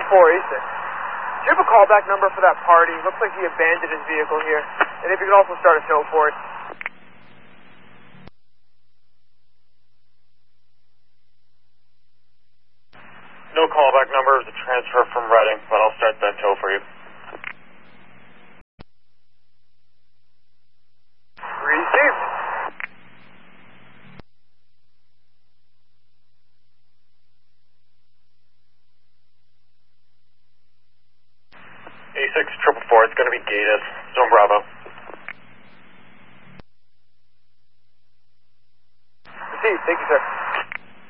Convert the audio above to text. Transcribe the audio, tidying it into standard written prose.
A6. Do you have a callback number for that party? Looks like he abandoned his vehicle here. And if you could also start a tow for it. No callback number. It's a transfer from Reading, but I'll start that tow for you. Received. A6 444, it's going to be gated. Zone Bravo. Received. Thank you, sir.